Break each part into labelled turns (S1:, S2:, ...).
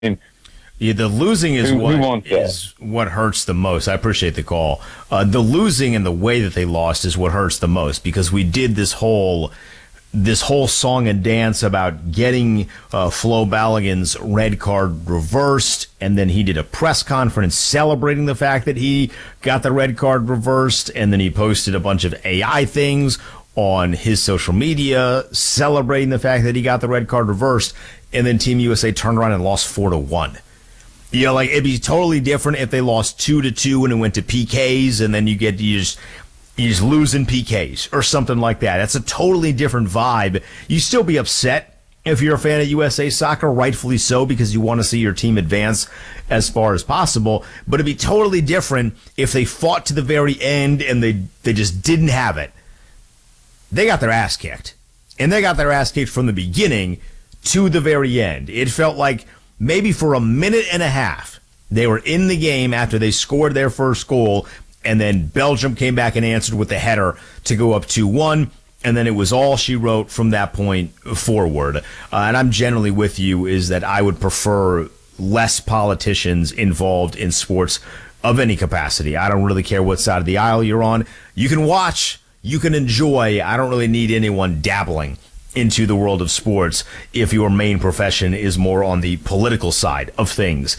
S1: Yeah, the losing is
S2: who wants that?
S1: is what hurts the most. I appreciate the call. The losing and the way that they lost is what hurts the most, because we did this whole song and dance about getting Flo Balogun's red card reversed, and then he did a press conference celebrating the fact that he got the red card reversed, and then he posted a bunch of AI things on his social media celebrating the fact that he got the red card reversed, and then Team USA turned around and lost 4-1. You know, like, it'd be totally different if they lost 2-2 and it went to PKs, and then you just lose in PKs or something like that. That's a totally different vibe. You still be upset if you're a fan of USA Soccer, rightfully so, because you want to see your team advance as far as possible. But it'd be totally different if they fought to the very end and they just didn't have it. They got their ass kicked. And they got their ass kicked from the beginning to the very end. It felt like maybe for a minute and a half, they were in the game after they scored their first goal, and then Belgium came back and answered with a header to go up 2-1, and then it was all she wrote from that point forward. And I'm generally with you, is that I would prefer less politicians involved in sports of any capacity. I don't really care what side of the aisle you're on. You can watch, you can enjoy. I don't really need anyone dabbling into the world of sports if your main profession is more on the political side of things.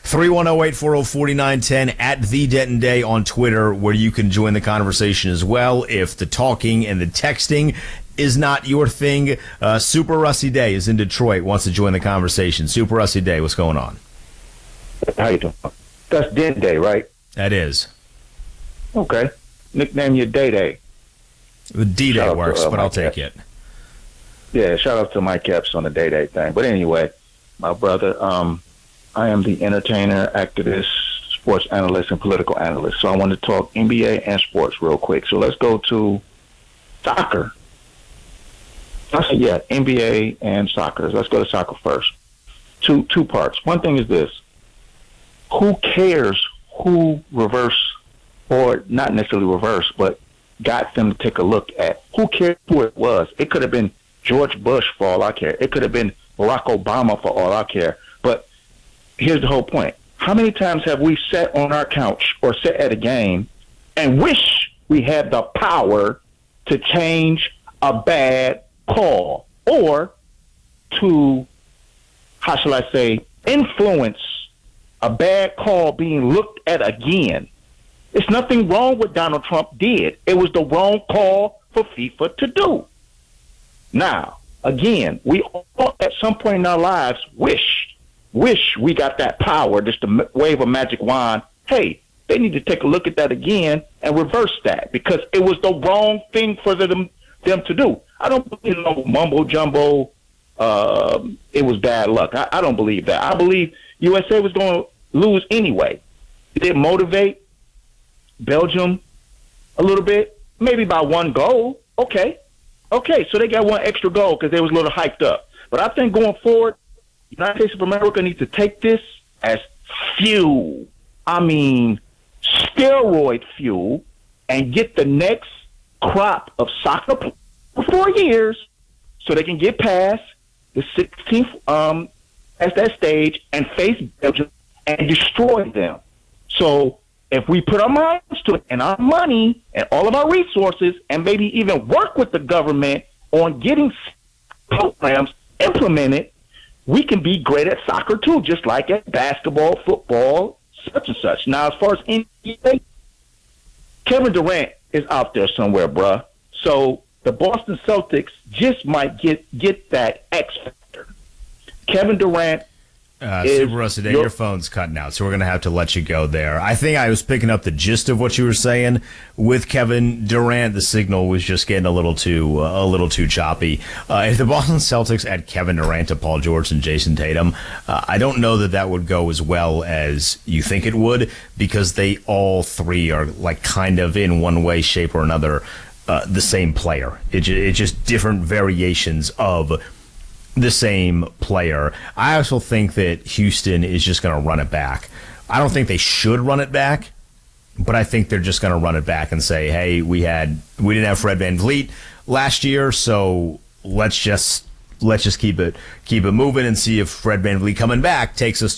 S1: 310-840-4910 at The Denton Day on Twitter, where you can join the conversation as well if the talking and the texting is not your thing. Super Rusty Day is in Detroit, wants to join the conversation. Super Rusty Day, what's going on?
S3: How you doing? That's Denton Day, right?
S1: That is.
S3: Okay. Nickname your Day.
S1: D-Day works, but I'll take it.
S3: Yeah, shout out to Mike Epps on the Day thing. But anyway, my brother, I am the entertainer, activist, sports analyst, and political analyst. So I want to talk NBA and sports real quick. So let's go to soccer. I said, yeah, NBA and soccer. Let's go to soccer first. Two parts. One thing is this. Who cares who reverse, or not necessarily reverse, but got them to take a look at? Who cares who it was? It could have been George Bush for all I care. It could have been Barack Obama for all I care. But here's the whole point. How many times have we sat on our couch or sat at a game and wish we had the power to change a bad call, or to, how shall I say, influence a bad call being looked at again? There's nothing wrong with Donald Trump did. It was the wrong call for FIFA to do. Now, again, we all at some point in our lives wish we got that power just to wave a magic wand. Hey, they need to take a look at that again and reverse that, because it was the wrong thing for them to do. I don't believe no mumbo jumbo. It was bad luck. I don't believe that. I believe USA was going to lose anyway. Did it motivate Belgium a little bit? Maybe by one goal. Okay, so they got one extra goal because they was a little hyped up. But I think going forward, the United States of America needs to take this as fuel. I mean, steroid fuel, and get the next crop of soccer for 4 years so they can get past the 16th at that stage and face Belgium and destroy them. So if we put our minds to it and our money and all of our resources, and maybe even work with the government on getting programs implemented, we can be great at soccer too, just like at basketball, football, such and such. Now, as far as NBA, Kevin Durant is out there somewhere, bruh. So the Boston Celtics just might get that X factor. Kevin Durant.
S1: Super Rusty Day, your phone's cutting out, so we're going to have to let you go there. I think I was picking up the gist of what you were saying. With Kevin Durant, the signal was just getting a little too choppy. If the Boston Celtics add Kevin Durant to Paul George and Jason Tatum, I don't know that would go as well as you think it would, because they all three are like kind of in one way, shape, or another the same player. It's just different variations of the same player. I also think that Houston is just going to run it back. I don't think they should run it back, but I think they're just going to run it back and say, hey, we didn't have Fred VanVleet last year, so let's just let's just keep it moving and see if Fred VanVleet coming back takes us